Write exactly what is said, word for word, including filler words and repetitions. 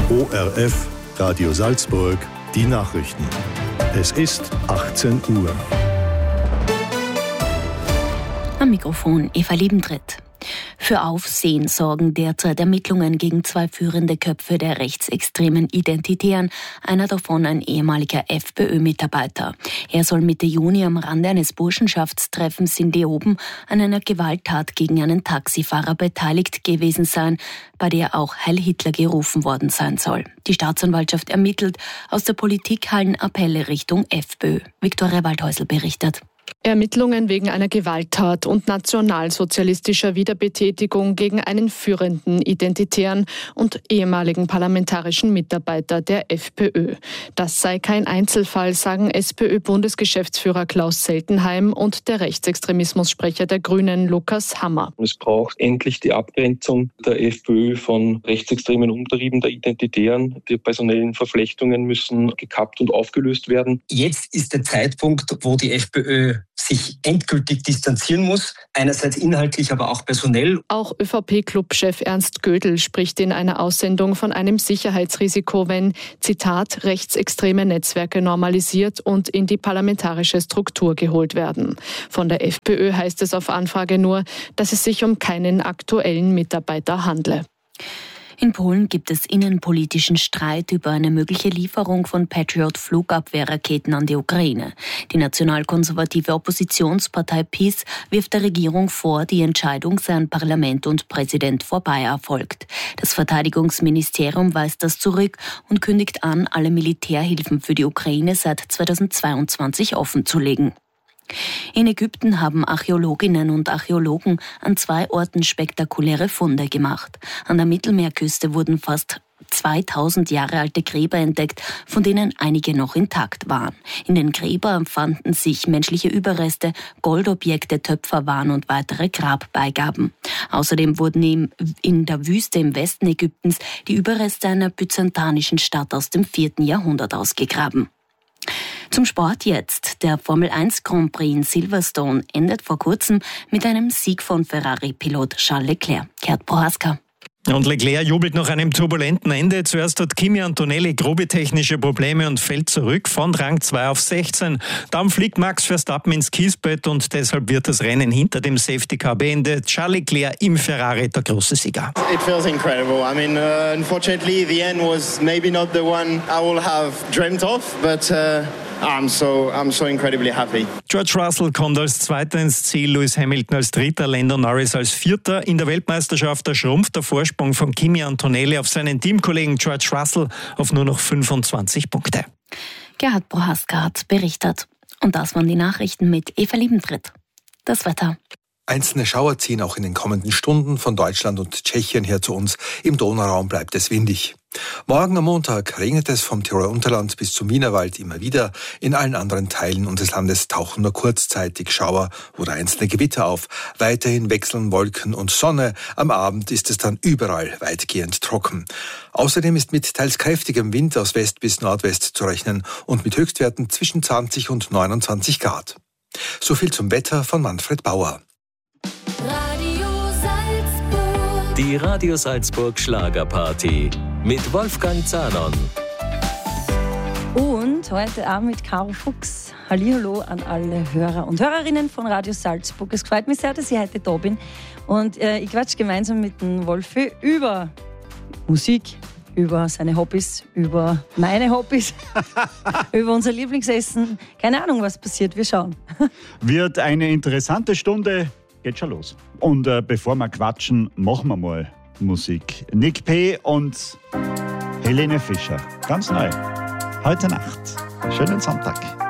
O R F, Radio Salzburg, die Nachrichten. Es ist achtzehn Uhr. Am Mikrofon Eva Liebentritt. Für Aufsehen sorgen derzeit Ermittlungen gegen zwei führende Köpfe der rechtsextremen Identitären, einer davon ein ehemaliger FPÖ-Mitarbeiter. Er soll Mitte Juni am Rande eines Burschenschaftstreffens in Leoben an einer Gewalttat gegen einen Taxifahrer beteiligt gewesen sein, bei der auch Heil Hitler gerufen worden sein soll. Die Staatsanwaltschaft ermittelt, aus der Politik hallen Appelle Richtung FPÖ. Viktoria Waldhäusl berichtet. Ermittlungen wegen einer Gewalttat und nationalsozialistischer Wiederbetätigung gegen einen führenden Identitären und ehemaligen parlamentarischen Mitarbeiter der FPÖ. Das sei kein Einzelfall, sagen SPÖ-Bundesgeschäftsführer Klaus Seltenheim und der Rechtsextremismussprecher der Grünen Lukas Hammer. Es braucht endlich die Abgrenzung der FPÖ von rechtsextremen Umtrieben der Identitären. Die personellen Verflechtungen müssen gekappt und aufgelöst werden. Jetzt ist der Zeitpunkt, wo die FPÖ sich endgültig distanzieren muss, einerseits inhaltlich, aber auch personell. Auch ÖVP-Clubchef Ernst Gödel spricht in einer Aussendung von einem Sicherheitsrisiko, wenn, Zitat, rechtsextreme Netzwerke normalisiert und in die parlamentarische Struktur geholt werden. Von der FPÖ heißt es auf Anfrage nur, dass es sich um keinen aktuellen Mitarbeiter handle. In Polen gibt es innenpolitischen Streit über eine mögliche Lieferung von Patriot-Flugabwehrraketen an die Ukraine. Die nationalkonservative Oppositionspartei PiS wirft der Regierung vor, die Entscheidung sei an Parlament und Präsident vorbei erfolgt. Das Verteidigungsministerium weist das zurück und kündigt an, alle Militärhilfen für die Ukraine seit zweitausendzweiundzwanzig offenzulegen. In Ägypten haben Archäologinnen und Archäologen an zwei Orten spektakuläre Funde gemacht. An der Mittelmeerküste wurden fast zweitausend Jahre alte Gräber entdeckt, von denen einige noch intakt waren. In den Gräbern fanden sich menschliche Überreste, Goldobjekte, Töpferwaren und weitere Grabbeigaben. Außerdem wurden in der Wüste im Westen Ägyptens die Überreste einer byzantinischen Stadt aus dem vierten Jahrhundert ausgegraben. Zum Sport jetzt. Der Formel eins Grand Prix in Silverstone endet vor kurzem mit einem Sieg von Ferrari-Pilot Charles Leclerc. Gerd Prohaska. Und Leclerc jubelt nach einem turbulenten Ende. Zuerst hat Kimi Antonelli grobe technische Probleme und fällt zurück von Rang zwei auf sechzehn. Dann fliegt Max Verstappen ins Kiesbett und deshalb wird das Rennen hinter dem Safety Car beendet. Charles Leclerc im Ferrari der große Sieger. It feels incredible. I mean, uh, unfortunately, the end was maybe not the one I will have dreamt of, but uh, I'm so, I'm so incredibly happy. George Russell kommt als Zweiter ins Ziel, Lewis Hamilton als Dritter, Lando Norris als Vierter. In der Weltmeisterschaft schrumpft der Vorsprung von Kimi Antonelli auf seinen Teamkollegen George Russell auf nur noch fünfundzwanzig Punkte. Gerhard Prohaska hat berichtet. Und das waren die Nachrichten mit Eva Liebentritt. Das Wetter. Einzelne Schauer ziehen auch in den kommenden Stunden von Deutschland und Tschechien her zu uns. Im Donauraum bleibt es windig. Morgen am Montag regnet es vom Tiroler Unterland bis zum Wienerwald immer wieder. In allen anderen Teilen unseres Landes tauchen nur kurzzeitig Schauer oder einzelne Gewitter auf. Weiterhin wechseln Wolken und Sonne. Am Abend ist es dann überall weitgehend trocken. Außerdem ist mit teils kräftigem Wind aus West bis Nordwest zu rechnen und mit Höchstwerten zwischen zwanzig und neunundzwanzig Grad. So viel zum Wetter von Manfred Bauer. Radio Salzburg. Die Radio Salzburg Schlagerparty mit Wolfgang Zahnon. Und heute Abend mit Caro Fuchs. Hallihallo an alle Hörer und Hörerinnen von Radio Salzburg. Es freut mich sehr, dass ich heute da bin. Und äh, ich quatsch gemeinsam mit dem Wolfi über Musik, über seine Hobbys, über meine Hobbys, über unser Lieblingsessen. Keine Ahnung, was passiert. Wir schauen. Wird eine interessante Stunde. Geht schon los. Und äh, bevor wir quatschen, machen wir mal Musik. Nick P. und Helene Fischer. Ganz neu. Heute Nacht. Schönen Sonntag.